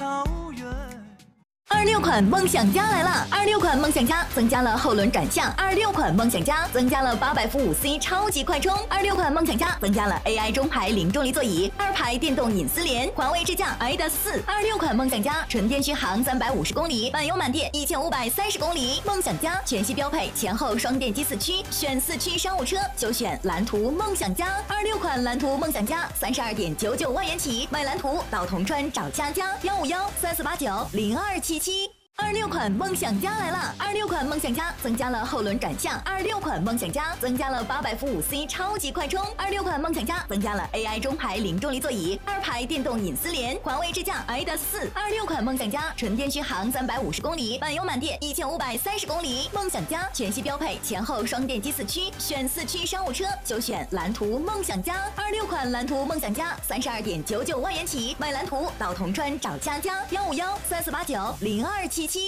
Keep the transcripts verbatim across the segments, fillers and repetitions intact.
超越。 二六款梦想家来了！二六款梦想家增加了后轮转向，二六款梦想家增加了八百伏五 C 超级快充，二六款梦想家增加了 A I 中排零重力座椅，二排电动隐私联，环卫支架 I D A S 四。二六款梦想家纯电续航三百五十公里，满油满电一千五百三十公里。梦想家全系标配前后双电机四驱，选四驱商务车就选蓝图梦想家。二六款蓝图梦想家三十二点九九万元起，买蓝图到铜川找佳佳，幺五幺三四八九零二七七。二六款梦想家来了！二六款梦想家增加了后轮转向，二六款梦想家增加了八百伏五 C 超级快充，二六款梦想家增加了 A I 中排零重力座椅，二排电动隐私联，环卫支架 I D A S 四。二六款梦想家纯电续航三百五十公里，满油满电一千五百三十公里。梦想家全系标配前后双电机四驱，选四驱商务车就选蓝图梦想家。二六款蓝图梦想家三十二点九九万元起，买蓝图到铜川找佳佳，幺五幺三四八九零二七七。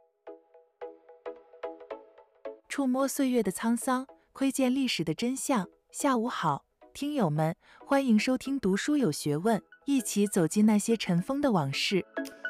触摸岁月的沧桑，窥见历史的真相。下午好，听友们，欢迎收听读书有学问，一起走进那些尘封的往事。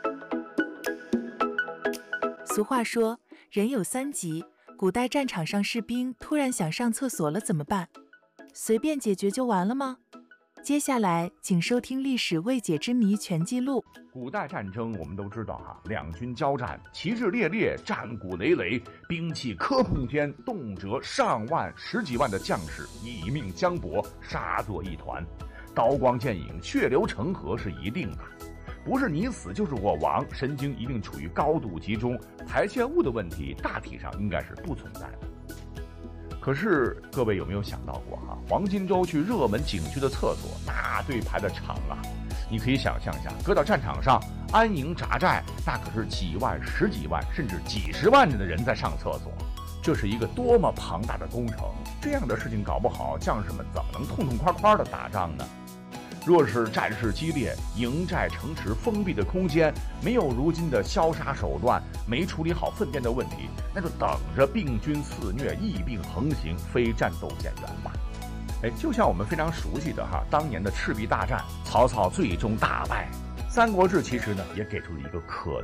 俗话说，人有三急，古代战场上士兵突然想上厕所了怎么办？随便解决就完了吗？接下来请收听历史未解之谜全记录。 古代战争我们都知道哈，两军交战，旗帜猎猎，战鼓累累，兵器磕碰间，动辄上万十几万的将士以命相搏，杀作一团，刀光剑影，血流成河是一定的。不是你死就是我亡，神经一定处于高度集中，排泄物的问题大体上应该是不存在的。可是各位有没有想到过哈，黄金周去热门景区的厕所那队排的长啊，你可以想象一下，搁到战场上安营扎寨，那可是几万十几万甚至几十万的人在上厕所，这是一个多么庞大的工程。这样的事情搞不好，将士们怎么能痛痛快快的打仗呢？若是战事激烈，营寨城池封闭的空间，没有如今的消杀手段，没处理好粪便的问题，那就等着病菌肆虐，疫病横行，非战斗减员吧。哎，就像我们非常熟悉的哈，当年的赤壁大战，曹操最终大败。三国志其实呢也给出了一个可